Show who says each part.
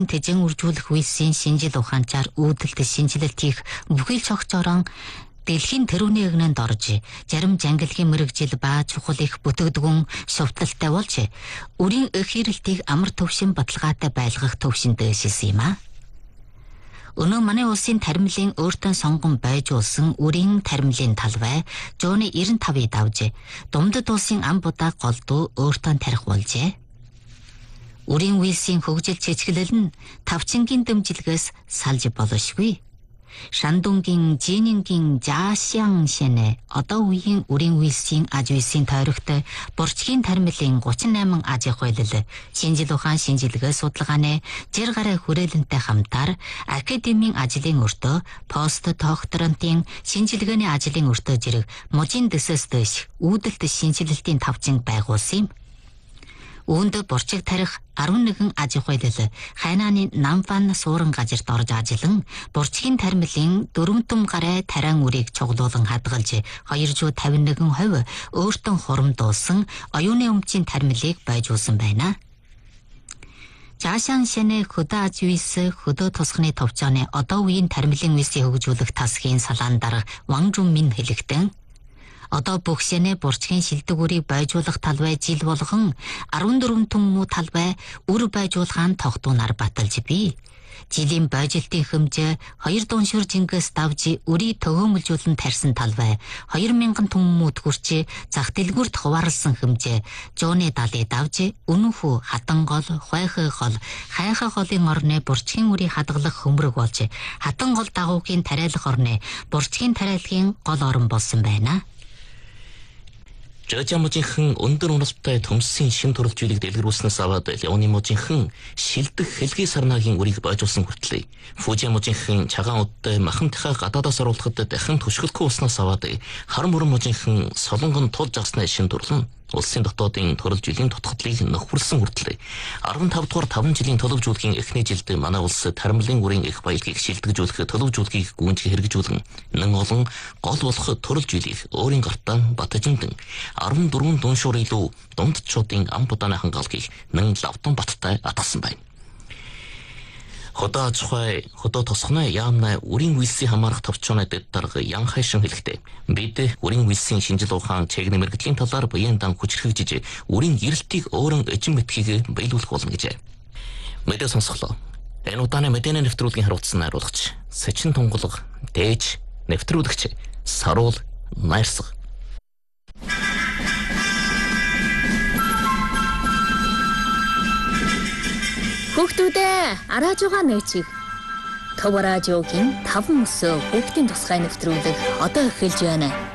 Speaker 1: Тэжэн үржүүлэх үйлсийн шинжил ухаанчаар үүдэлт шинжилэлт хийх бүхэл цогцорон дэлхийн тэрүүний эгнэнд орж, зарим жангилгийн мэрэгжил ба чухал их бүтэгдгүн шувталтай болж, үрийн эх хэрэлтийг амар төвшин баталгаатай байлгах төвшин дэвшилсэн юм а. Өнөө манай улсын таримлын өөртөө сонгон байжуулсан үрийн таримлын талбай зууны 95-ыг давж, Думдад улсын ам будаа голдуу өөртөө тарих болжээ. Үрийн үйлсийн хөгжил чичгэлэл нь тавчингийн дэмжлэгээс салж болошгүй. Шандунгийн Жинингийн Жаашян шэнэ одоо үеийн үрийн үйлсийн аж үйлсийн тойрогт бурчгийн таримлын 38 аж ахуй хууль, шинжил ухаан шинжилгээ судалгааны жир гараа хүрээлэнтэй хамтар академийн ажлын өртөө, пост докторантын шинжилгээний ажлын өртөө зэрэг мужийн дэсэс дэш үүдэлт шинжилэлтийн тавчин байгуулсан юм. Үүнд бурчиг тарих 11 аж ахуй хууль, хайнааны Намфан суурин газарт орж ажиллан бурчгийн таримлын 4 том гараа тариан үрийг чуглуулan хадгалж 251% өөртөө хурамдуулсан оюуны өмчийн таримлыг байжуулсан байна. Жаашан шэнэ хөдөө аж үйлс хөдөө тусганы товчооны одоо үеийн таримлын үйлсийг хөгжүүлэх тасгийн салаан дарга Ван Жунмин хэлэхдээ одоо бүх шэнэ бурчгийн шилдэг үрийг байжуулах талбай жил болгон 14 түмүү талбай үр байжуулахын тогтуунаар баталж бий. Жилийн байжилтын хэмжээ 2 дуншир жингээс давж үрийг төгөөмөлжүүлэн тарьсан талбай 2000 түмүүд хүрч зах дэлгүүрт хуваарлсан хэмжээ зууны 70 давж үнэнхүү хатан гол, хойхой гол, хайхай голын орны бурчгийн үрийг хадгалах хөмрөг болж хатан гол дагуугийн тариалах орны бурчгийн тариалахын гол орон болсон байна.
Speaker 2: Жажамжинхан өндөр уналттай төмсийн шин төрөлжүүлэг дэлгэрүүлснээс аваад Леоны мужинхан шилдэг хэлгийн сарнагийн үрийг байжуулсан хүртлээ. Фужиамужинхан цагаан удаа махамтхаа гадаадаас оруулахад дахин түшгэлгүй болсноос аваад харан бүрэн мужинхан солонгон тулж авсны шин төрлөн улсын дотоодын төрөлжүүлгийн тотгодлыг нөхөрлсөн хүртлээ. 15 дугаар 5 жилийн төлөвжүүлгийн эхний жилд манай улс таримлын үрийн их баялагийг шилдэгжүүлэх төлөвжүүлгийг гүйцэтгэх хэрэгжүүлэн нэн олон гол болох төрөлжүүлгийг өөрийн гартаа батжиндан 14 дуншуур илүү дундчуудын ам будааны хангаалгийг нэн лавдан баттай атгасан байна. Хөдөө аж ахуй, хөдөө тосгоны яамнай үрийн үйлсийн хамаарах товчооны дэд дарга Ян Хайшин хэлэхдээ бид үрийн үйлсийн шинжил ухаан чек нэмэргдлийн талаар буян дан хүчрхэгжиж үрийн эрэлтийг өөрөн эжин битгийг биелүүлэх болно гэжээ. Мэдээ сонсголоо. Энэ удааны мэдээний нэвтрүүлгийн харуулсан найруулгач Сэчин тунгалаг дээж нэвтрүүлэгч Саруул Найрсаг.
Speaker 3: Хүүхдүүдээ арааж байгаа нээчиг. Төв радиогийн 5 өсөө хүүхдийн тусгай нэвтрүүлэг одоо эхэлж байна.